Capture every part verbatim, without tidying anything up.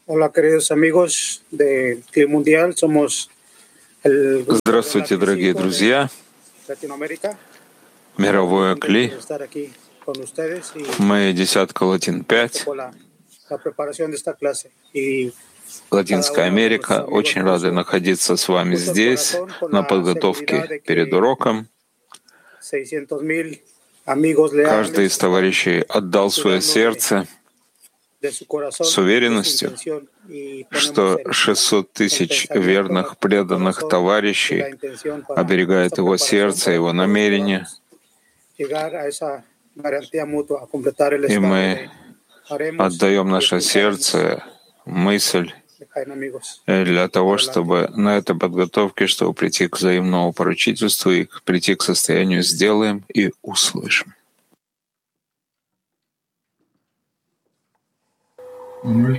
Hola, queridos amigos de Clima Mundial. Somos el grupo de Здравствуйте, дорогие veinticinco de друзья. Latinoamérica. Мировое Muy КЛИ. contentos de estar aquí con ustedes y Мы десятка Латин пять. por la, la preparación de esta clase. Y cada Латинская uno de nuestros Америка. amigos Очень рады puso, находиться с вами puso el здесь corazón con на la seguridad подготовке de перед que уроком. seiscientos mil amigos Каждый из leales товарищей отдал свое cuidando de, сердце de su corazón, с de su уверенностью, intención y ponemos что el, шестьсот el тысяч pensamiento, верных, el преданных corazón y la товарищей intención para оберегают esta его preparación сердце, para его que todos намерения, podamos llegar a esa garantía mutua, a completar el и estado мы de haremos отдаем y наше explicaremos сердце, мысль de Jaén amigos. для того, Adelante. чтобы на этой подготовке, чтобы прийти к взаимному поручительству и к- прийти к состоянию «сделаем и услышим». Manuel.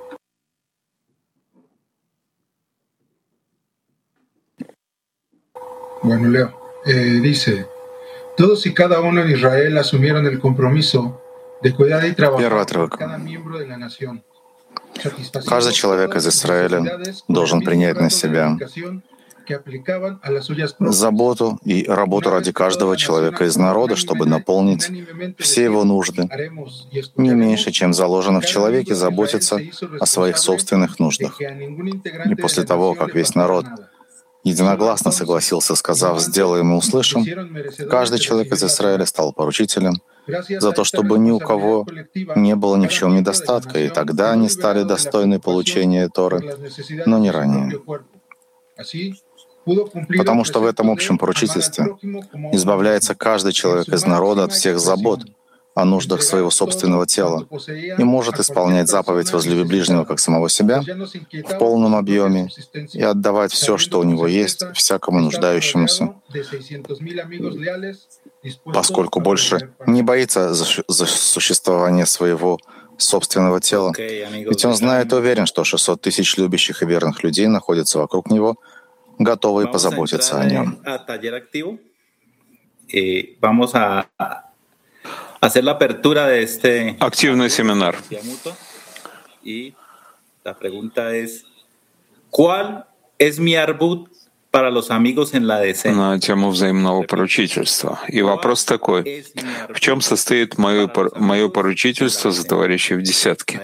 Bueno, Leo, eh, dice, todos y cada uno en Israel asumieron el compromiso de cuidar y trabajar Первый por отрывок. cada miembro de la nación, Каждый satisfaciendo человек todas из sus Израиля necesidades con el должен mismo принять на grado de себя dedicación que aplicaban a las suyas propias. заботу и работу Una ради vez que toda каждого la nación человека из actúa народа, чтобы unánimemente, наполнить unánimemente все его decir, нужды, haremos y не меньше, escucharemos, чем заложено в cada человеке, miembro de Israel заботиться se hizo о своих responsable собственных de нуждах. que a ningún И integrante de после la того, nación как le весь faltara народ nada. единогласно согласился, сказав «сделаем и услышим», каждый человек из Израиля стал поручителем за то, чтобы ни у кого не было ни в чем недостатка, и тогда они стали достойны получения Торы, но не ранее. Потому что в этом общем поручительстве избавляется каждый человек из народа от всех забот о нуждах своего собственного тела и может исполнять заповедь «возлюби ближнего как самого себя» в полном объеме и отдавать все, что у него есть, всякому нуждающемуся, поскольку больше не боится за, за существование своего собственного тела. Ведь он знает и уверен, что шестьсот тысяч любящих и верных людей находятся вокруг него, готовые позаботиться о нем. Активный семинар. На тему взаимного поручительства. И вопрос такой: в чем состоит мое, пор- мое поручительство за товарищей в десятке?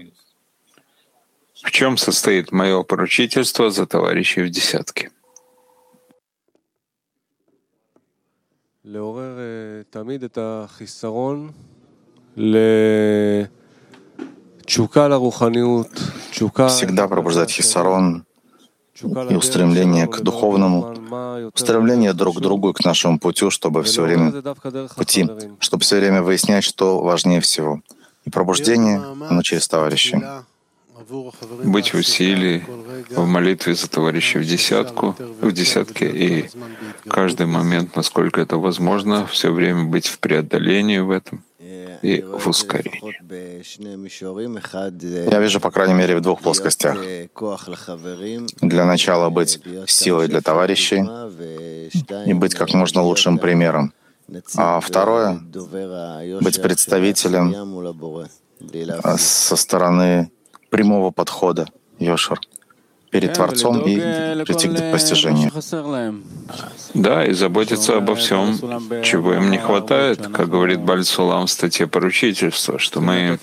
В чем состоит мое поручительство за товарищей в десятке? לעורר תמיד את החיסרון לתשוקה לרוחניות, תשוקה Всегда пробуждать хисарон и устремление к духовному, устремление друг к другу и к нашему путю, чтобы все время пути, чтобы все время выяснять, что важнее всего. И пробуждение, оно через товарищей. Быть в усилии, в молитве за товарищей в десятку, в десятке, и каждый момент, насколько это возможно, все время быть в преодолении в этом и в ускорении. Я вижу, по крайней мере, в двух плоскостях. Для начала быть силой для товарищей и быть как можно лучшим примером. А второе — быть представителем со стороны прямого подхода, Йошер, перед Творцом и прийти к постижению. Да, и заботиться обо всем, чего им не хватает, как говорит Баль Сулам в статье поручительства, что мы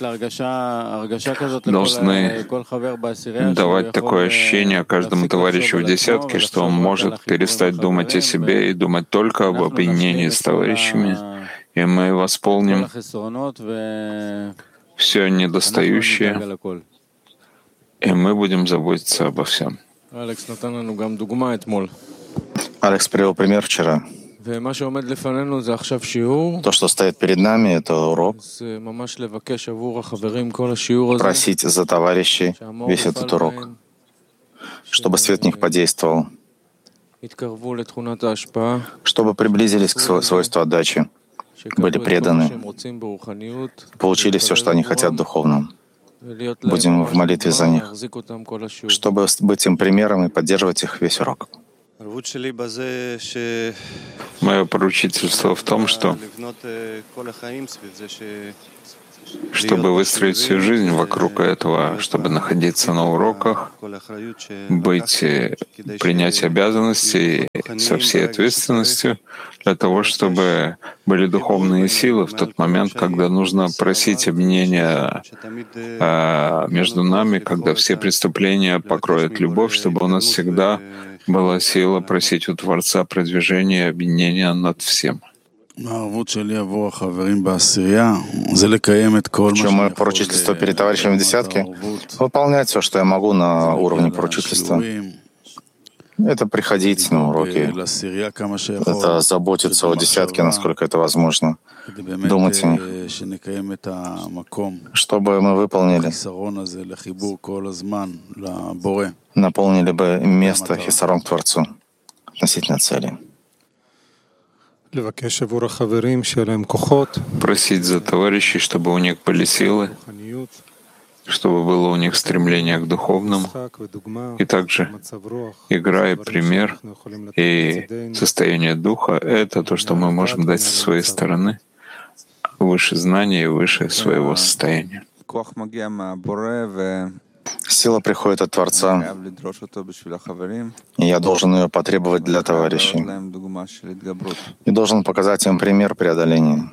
должны давать такое ощущение каждому товарищу в десятке, что он может перестать думать о себе и думать только об объединении с товарищами, и мы восполним все недостающее, и мы будем заботиться обо всем. Алекс привел пример вчера. То, что стоит перед нами, это урок. Просить за товарищей весь этот урок, чтобы свет в них подействовал, чтобы приблизились к свойству отдачи, были преданы, получили все, что они хотят в духовном. Будем в молитве за них, чтобы быть им примером и поддерживать их весь урок. Мое поручительство в том, что чтобы выстроить всю жизнь вокруг этого, чтобы находиться на уроках, быть, принять обязанности со всей ответственностью для того, чтобы были духовные силы в тот момент, когда нужно просить объединения э, между нами, когда все преступления покроет любовь, чтобы у нас всегда была сила просить у Творца продвижения и объединения над всем. Чем мое поручительство перед товарищами в десятке? Выполнять все, что я могу на уровне поручительства. Это приходить на уроки, это заботиться о десятке, насколько это возможно, думать о них, чтобы мы выполнили, наполнили бы место хисарон к Творцу относительно цели. Просить за товарищей, чтобы у них были силы, чтобы было у них стремление к духовному, и также игра и пример, и состояние духа — это то, что мы можем дать со своей стороны, выше знания и выше своего состояния. Сила приходит от Творца, и я должен ее потребовать для товарищей, и должен показать им пример преодоления.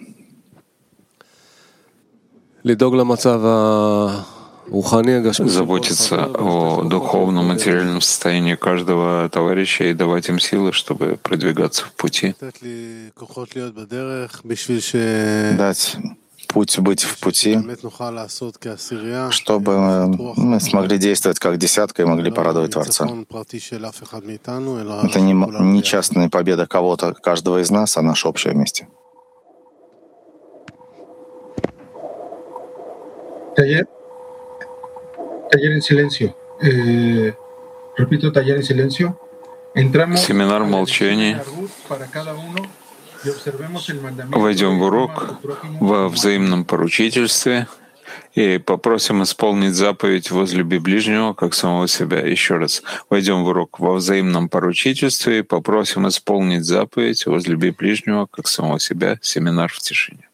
Заботиться о духовном, материальном состоянии каждого товарища и давать им силы, чтобы продвигаться в пути. Дать путь быть в пути, чтобы мы смогли действовать как десятка и могли порадовать Творца. Это не, не частная победа кого-то, каждого из нас, а наша общая вместе. Taller, taller en silencio. Eh, repito, taller en silencio. Entramos Семинар молчания. Войдем в урок во взаимном поручительстве и попросим исполнить заповедь «Возлюби ближнего, как самого себя». Еще раз. Войдем в урок во взаимном поручительстве и попросим исполнить заповедь «Возлюби ближнего, как самого себя». Семинар в тишине.